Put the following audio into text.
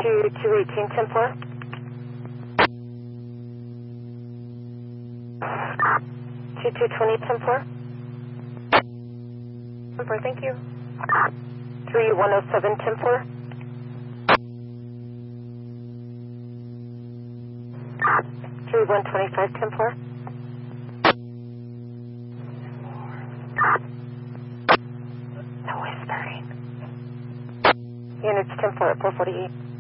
to 218, 10-4. 2220, 10-4. 10-4, thank you. 3107, 10-4. 3125, 10-4. No whispering. Units 10-4 at 448.